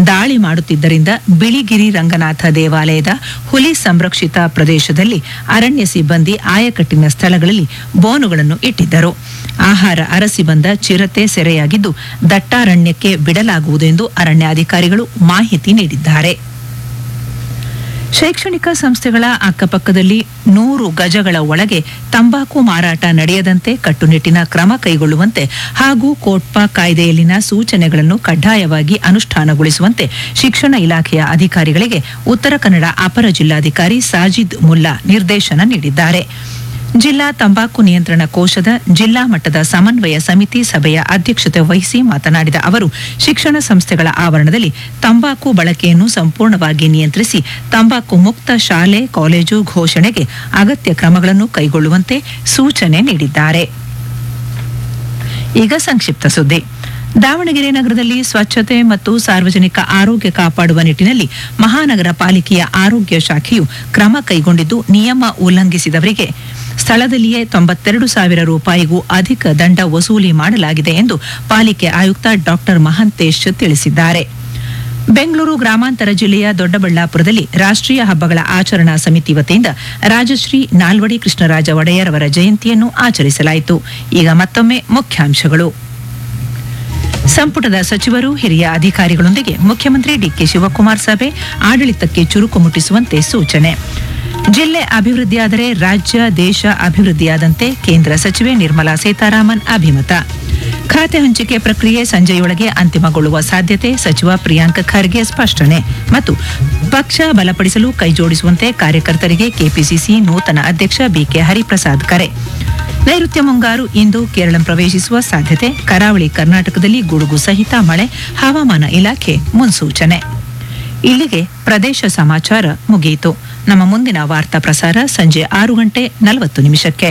ದಾಳಿ ಮಾಡುತ್ತಿದ್ದರಿಂದ ಬಿಳಿಗಿರಿ ರಂಗನಾಥ ದೇವಾಲಯದ ಹುಲಿ ಸಂರಕ್ಷಿತ ಪ್ರದೇಶದಲ್ಲಿ ಅರಣ್ಯ ಸಿಬ್ಬಂದಿ ಆಯಕಟ್ಟಿನ ಸ್ಥಳಗಳಲ್ಲಿ ಬೋನುಗಳನ್ನು ಇಟ್ಟಿದ್ದರು. ಆಹಾರ ಅರಸಿ ಬಂದ ಚಿರತೆ ಸೆರೆಯಾಗಿದ್ದು ದಟ್ಟಾರಣ್ಯಕ್ಕೆ ಬಿಡಲಾಗುವುದು ಎಂದು ಅರಣ್ಯಾಧಿಕಾರಿಗಳು ಮಾಹಿತಿ ನೀಡಿದ್ದಾರೆ. ಶೈಕ್ಷಣಿಕ ಸಂಸ್ಥೆಗಳ ಅಕ್ಕಪಕ್ಕದಲ್ಲಿ 100 ಗಜಗಳ ಒಳಗೆ ತಂಬಾಕು ಮಾರಾಟ ನಡೆಯದಂತೆ ಕಟ್ಟುನಿಟ್ಟಿನ ಕ್ರಮ ಕೈಗೊಳ್ಳುವಂತೆ ಹಾಗೂ ಕೋಟ್ಪಾ ಕಾಯ್ದೆಯಲ್ಲಿನ ಸೂಚನೆಗಳನ್ನು ಕಡ್ಡಾಯವಾಗಿ ಅನುಷ್ಠಾನಗೊಳಿಸುವಂತೆ ಶಿಕ್ಷಣ ಇಲಾಖೆಯ ಅಧಿಕಾರಿಗಳಿಗೆ ಉತ್ತರ ಕನ್ನಡ ಅಪರ ಜಿಲ್ಲಾಧಿಕಾರಿ ಸಾಜಿದ್ ಮುಲ್ಲಾ ನಿರ್ದೇಶನ ನೀಡಿದ್ದಾರೆ. ಜಿಲ್ಲಾ ತಂಬಾಕು ನಿಯಂತ್ರಣ ಕೋಶದ ಜಿಲ್ಲಾ ಮಟ್ಟದ ಸಮನ್ವಯ ಸಮಿತಿ ಸಭೆಯ ಅಧ್ಯಕ್ಷತೆ ವಹಿಸಿ ಮಾತನಾಡಿದ ಅವರು, ಶಿಕ್ಷಣ ಸಂಸ್ಥೆಗಳ ಆವರಣದಲ್ಲಿ ತಂಬಾಕು ಬಳಕೆಯನ್ನು ಸಂಪೂರ್ಣವಾಗಿ ನಿಯಂತ್ರಿಸಿ ತಂಬಾಕು ಮುಕ್ತ ಶಾಲೆ ಕಾಲೇಜು ಘೋಷಣೆಗೆ ಅಗತ್ಯ ಕ್ರಮಗಳನ್ನು ಕೈಗೊಳ್ಳುವಂತೆ ಸೂಚನೆ ನೀಡಿದ್ದಾರೆ. ಈಗ ಸಂಕ್ಷಿಪ್ತ ಸುದ್ದಿ. ದಾವಣಗೆರೆ ನಗರದಲ್ಲಿ ಸ್ವಚ್ಛತೆ ಮತ್ತು ಸಾರ್ವಜನಿಕ ಆರೋಗ್ಯ ಕಾಪಾಡುವ ನಿಟ್ಟಿನಲ್ಲಿ ಮಹಾನಗರ ಪಾಲಿಕೆಯ ಆರೋಗ್ಯ ಶಾಖೆಯು ಕ್ರಮ ಕೈಗೊಂಡಿದ್ದು, ನಿಯಮ ಉಲ್ಲಂಘಿಸಿದವರಿಗೆ ಸ್ಥಳದಲ್ಲಿಯೇ 92,000 ರೂಪಾಯಿಗೂ ಅಧಿಕ ದಂಡ ವಸೂಲಿ ಮಾಡಲಾಗಿದೆ ಎಂದು ಪಾಲಿಕೆ ಆಯುಕ್ತ ಡಾಕ್ಟರ್ ಮಹಾಂತೇಶ್ ತಿಳಿಸಿದ್ದಾರೆ. ಬೆಂಗಳೂರು ಗ್ರಾಮಾಂತರ ಜಿಲ್ಲೆಯ ದೊಡ್ಡಬಳ್ಳಾಪುರದಲ್ಲಿ ರಾಷ್ಟ್ರೀಯ ಹಬ್ಬಗಳ ಆಚರಣಾ ಸಮಿತಿ ವತಿಯಿಂದ ರಾಜಶ್ರೀ ನಾಲ್ವಡಿ ಕೃಷ್ಣರಾಜ ಒಡೆಯರ್ ಅವರ ಜಯಂತಿಯನ್ನು ಆಚರಿಸಲಾಯಿತು. ಈಗ ಮತ್ತೊಮ್ಮೆ ಮುಖ್ಯಾಂಶಗಳು. ಸಂಪುಟದ ಸಚಿವರು ಹಿರಿಯ ಅಧಿಕಾರಿಗಳೊಂದಿಗೆ ಮುಖ್ಯಮಂತ್ರಿ ಡಿಕೆ ಶಿವಕುಮಾರ್ ಸಭೆ, ಆಡಳಿತಕ್ಕೆ ಚುರುಕು ಮುಟ್ಟಿಸುವಂತೆ ಸೂಚನೆ. ಜಿಲ್ಲೆ ಅಭಿವೃದ್ಧಿಯಾದರೆ ರಾಜ್ಯ ದೇಶ ಅಭಿವೃದ್ಧಿಯಾದಂತೆ ಕೇಂದ್ರ ಸಚಿವೆ ನಿರ್ಮಲಾ ಸೀತಾರಾಮನ್ ಅಭಿಮತ. ಖಾತೆ ಹಂಚಿಕೆ ಪ್ರಕ್ರಿಯೆ ಸಂಜೆಯೊಳಗೆ ಅಂತಿಮಗೊಳ್ಳುವ ಸಾಧ್ಯತೆ, ಸಚಿವ ಪ್ರಿಯಾಂಕ್ ಖರ್ಗೆ ಸ್ಪಷ್ಟನೆ. ಮತ್ತು ಪಕ್ಷ ಬಲಪಡಿಸಲು ಕೈಜೋಡಿಸುವಂತೆ ಕಾರ್ಯಕರ್ತರಿಗೆ ಕೆಪಿಸಿಸಿ ನೂತನ ಅಧ್ಯಕ್ಷ ಬಿಕೆ ಹರಿಪ್ರಸಾದ್ ಕರೆ. ನೈಋತ್ಯ ಮುಂಗಾರು ಇಂದು ಕೇರಳ ಪ್ರವೇಶಿಸುವ ಸಾಧ್ಯತೆ, ಕರಾವಳಿ ಕರ್ನಾಟಕದಲ್ಲಿ ಗುಡುಗು ಸಹಿತ ಮಳೆ, ಹವಾಮಾನ ಇಲಾಖೆ ಮುನ್ಸೂಚನೆ. ಇಲ್ಲಿಗೆ ಪ್ರದೇಶ ಸಮಾಚಾರ ಮುಗಿಯಿತು. ನಮ್ಮ ಮುಂದಿನ ವಾರ್ತಾ ಪ್ರಸಾರ ಸಂಜೆ 6:40.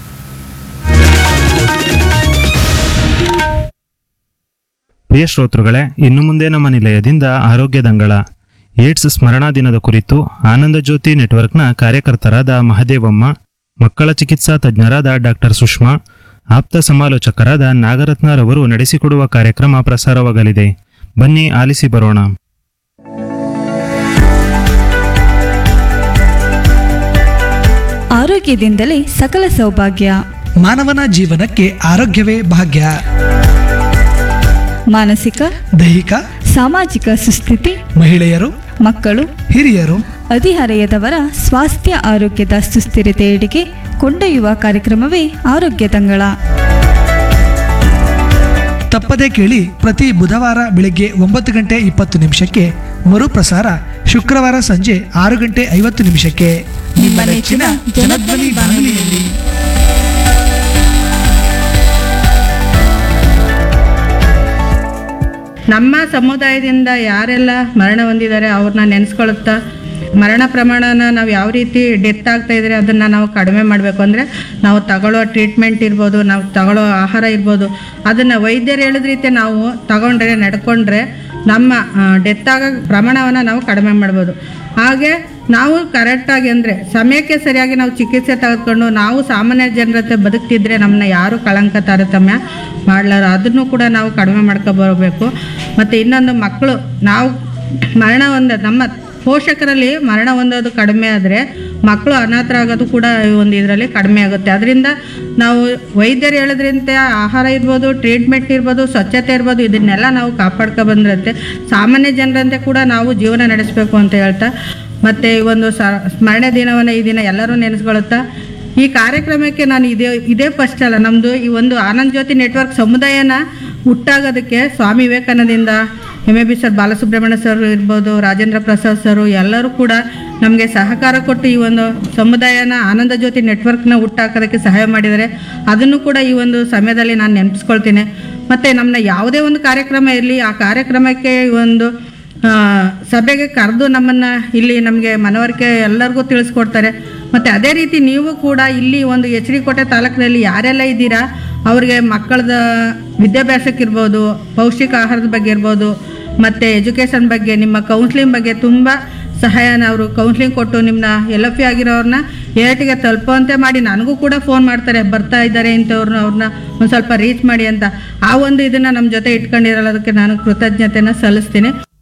ಪ್ರಿಯ ಶ್ರೋತೃಗಳೇ, ಇನ್ನು ಮುಂದೆ ನಮ್ಮ ನಿಲಯದಿಂದ ಆರೋಗ್ಯ ದಂಗಳ ಏಡ್ಸ್ ಸ್ಮರಣಾ ದಿನದ ಕುರಿತು ಆನಂದ ಜ್ಯೋತಿ ನೆಟ್ವರ್ಕ್ನ ಕಾರ್ಯಕರ್ತರಾದ ಮಹದೇವಮ್ಮ, ಮಕ್ಕಳ ಚಿಕಿತ್ಸಾ ತಜ್ಞರಾದ ಡಾಕ್ಟರ್ ಸುಷ್ಮಾ, ಆಪ್ತ ಸಮಾಲೋಚಕರಾದ ನಾಗರತ್ನರವರು ನಡೆಸಿಕೊಡುವ ಕಾರ್ಯಕ್ರಮ ಪ್ರಸಾರವಾಗಲಿದೆ. ಬನ್ನಿ ಆಲಿಸಿ ಬರೋಣ. ಆರೋಗ್ಯದಿಂದಲೇ ಸಕಲ ಸೌಭಾಗ್ಯ. ಮಾನವನ ಜೀವನಕ್ಕೆ ಆರೋಗ್ಯವೇ ಭಾಗ್ಯ. ಮಾನಸಿಕ, ದೈಹಿಕ, ಸಾಮಾಜಿಕ ಸುಸ್ಥಿತಿ, ಮಹಿಳೆಯರು, ಮಕ್ಕಳು, ಹಿರಿಯರು, ಹದಿಹರೆಯದವರ ಸ್ವಾಸ್ಥ್ಯ ಆರೋಗ್ಯದ ಸುಸ್ಥಿರತೆಯೆಡೆಗೆ ಕೊಂಡೊಯ್ಯುವ ಕಾರ್ಯಕ್ರಮವೇ ಆರೋಗ್ಯ ತಂಗಳ. ತಪ್ಪದೇ ಕೇಳಿ. ಪ್ರತಿ ಬುಧವಾರ ಬೆಳಗ್ಗೆ 9:20 ಮರುಪ್ರಸಾರ ಶುಕ್ರವಾರ ಸಂಜೆ 6:50 ನಿಮ್ಮ ನೆಚ್ಚಿನ ಜನಧ್ವನಿ ಬಾನುಲಿಯಲ್ಲಿ. ನಮ್ಮ ಸಮುದಾಯದಿಂದ ಯಾರೆಲ್ಲ ಮರಣ ಹೊಂದಿದ್ದಾರೆ ಅವ್ರನ್ನ ನೆನೆಸ್ಕೊಳುತ್ತಾ ಮರಣ ಪ್ರಮಾಣನ ನಾವು ಯಾವ ರೀತಿ ಡೆತ್ ಆಗ್ತಾ ಇದ್ರೆ ಅದನ್ನು ನಾವು ಕಡಿಮೆ ಮಾಡಬೇಕು ಅಂದರೆ ನಾವು ತಗೊಳ್ಳೋ ಟ್ರೀಟ್ಮೆಂಟ್ ಇರ್ಬೋದು, ನಾವು ತಗೊಳ್ಳೋ ಆಹಾರ ಇರ್ಬೋದು, ಅದನ್ನು ವೈದ್ಯರು ಹೇಳಿದ ರೀತಿ ನಾವು ತಗೊಂಡ್ರೆ ನಡ್ಕೊಂಡ್ರೆ ನಮ್ಮ ಡೆತ್ ಆಗೋ ಪ್ರಮಾಣವನ್ನು ನಾವು ಕಡಿಮೆ ಮಾಡ್ಬೋದು. ಹಾಗೆ ನಾವು ಕರೆಕ್ಟಾಗಿ ಅಂದರೆ ಸಮಯಕ್ಕೆ ಸರಿಯಾಗಿ ನಾವು ಚಿಕಿತ್ಸೆ ತೆಗೆದುಕೊಂಡು ನಾವು ಸಾಮಾನ್ಯ ಜನರ ಹತ್ರ ಬದುಕ್ತಿದ್ರೆ ನಮ್ಮನ್ನ ಯಾರೂ ಕಳಂಕ ತಾರತಮ್ಯ ಮಾಡಲಾರ. ಅದನ್ನು ಕೂಡ ನಾವು ಕಡಿಮೆ ಮಾಡ್ಕೊಬರಬೇಕು. ಮತ್ತು ಇನ್ನೊಂದು, ಮಕ್ಕಳು ನಾವು ಮರಣ ನಮ್ಮ ಪೋಷಕರಲ್ಲಿ ಮರಣ ಹೊಂದೋದು ಕಡಿಮೆ ಆದರೆ ಮಕ್ಕಳು ಅನಾಥರಾಗೋದು ಕೂಡ ಒಂದು ಇದರಲ್ಲಿ ಕಡಿಮೆ ಆಗುತ್ತೆ. ಅದರಿಂದ ನಾವು ವೈದ್ಯರು ಹೇಳೋದ್ರಿಂದ ಆಹಾರ ಇರ್ಬೋದು, ಟ್ರೀಟ್ಮೆಂಟ್ ಇರ್ಬೋದು, ಸ್ವಚ್ಛತೆ ಇರ್ಬೋದು, ಇದನ್ನೆಲ್ಲ ನಾವು ಕಾಪಾಡ್ಕೊ ಬಂದಿರುತ್ತೆ. ಸಾಮಾನ್ಯ ಜನರಂತೆ ಕೂಡ ನಾವು ಜೀವನ ನಡೆಸಬೇಕು ಅಂತ ಹೇಳ್ತಾ, ಮತ್ತು ಈ ಒಂದು ಸ್ಮರಣ ದಿನವನ್ನು ಈ ದಿನ ಎಲ್ಲರೂ ನೆನೆಸ್ಕೊಳ್ಳುತ್ತಾ ಈ ಕಾರ್ಯಕ್ರಮಕ್ಕೆ ನಾನು ಇದೇ ಫಸ್ಟ್ ಅಲ್ಲ, ನಮ್ಮದು ಈ ಒಂದು ಆನಂದ್ ಜ್ಯೋತಿ ನೆಟ್ವರ್ಕ್ ಸಮುದಾಯನ ಹುಟ್ಟಾಗೋದಕ್ಕೆ ಸ್ವಾಮಿ ವಿವೇಕಾನಂದಿಂದ MAB ಸರ್ ಬಾಲಸುಬ್ರಹ್ಮಣ್ಯ ಸರ್ ಇರ್ಬೋದು, ರಾಜೇಂದ್ರ ಪ್ರಸಾದ್ ಸರು ಎಲ್ಲರೂ ಕೂಡ ನಮಗೆ ಸಹಕಾರ ಕೊಟ್ಟು ಈ ಒಂದು ಸಮುದಾಯನ ಆನಂದ ಜ್ಯೋತಿ ನೆಟ್ವರ್ಕ್ನ ಹುಟ್ಟಾಕೋದಕ್ಕೆ ಸಹಾಯ ಮಾಡಿದ್ದಾರೆ. ಅದನ್ನು ಕೂಡ ಈ ಒಂದು ಸಮಯದಲ್ಲಿ ನಾನು ನೆನಪಿಸ್ಕೊಳ್ತೀನಿ. ಮತ್ತು ನಮ್ಮನ್ನ ಯಾವುದೇ ಒಂದು ಕಾರ್ಯಕ್ರಮ ಇರಲಿ, ಆ ಕಾರ್ಯಕ್ರಮಕ್ಕೆ ಒಂದು ಸಭೆಗೆ ಕರೆದು ನಮ್ಮನ್ನು ಇಲ್ಲಿ ನಮಗೆ ಮನವರಿಕೆ ಎಲ್ಲರಿಗೂ ತಿಳಿಸ್ಕೊಡ್ತಾರೆ. ಮತ್ತು ಅದೇ ರೀತಿ ನೀವು ಕೂಡ ಇಲ್ಲಿ ಒಂದು HD ಕೋಟೆ ತಾಲೂಕಿನಲ್ಲಿ ಯಾರೆಲ್ಲ ಇದ್ದೀರಾ ಅವ್ರಿಗೆ ಮಕ್ಕಳದ ವಿದ್ಯಾಭ್ಯಾಸಕ್ಕಿರ್ಬೋದು, ಪೌಷ್ಟಿಕ ಆಹಾರದ ಬಗ್ಗೆ ಇರ್ಬೋದು, ಮತ್ತು ಎಜುಕೇಷನ್ ಬಗ್ಗೆ, ನಿಮ್ಮ ಕೌನ್ಸ್ಲಿಂಗ್ ಬಗ್ಗೆ ತುಂಬ ಸಹಾಯನ ಅವರು ಕೌನ್ಸ್ಲಿಂಗ್ ಕೊಟ್ಟು ನಿಮ್ಮನ್ನ LFE ಆಗಿರೋರನ್ನ ಏಟಿಗೆ ತಲುಪುವಂತೆ ಮಾಡಿ ನನಗೂ ಕೂಡ ಫೋನ್ ಮಾಡ್ತಾರೆ, ಬರ್ತಾ ಇದ್ದಾರೆ ಇಂಥವ್ರನ್ನ, ಅವ್ರನ್ನ ಒಂದು ಸ್ವಲ್ಪ ರೀಚ್ ಮಾಡಿ ಅಂತ. ಆ ಒಂದು ಇದನ್ನು ನಮ್ಮ ಜೊತೆ ಇಟ್ಕೊಂಡಿರೋದಕ್ಕೆ ನಾನು ಕೃತಜ್ಞತೆನ ಸಲ್ಲಿಸ್ತೀನಿ.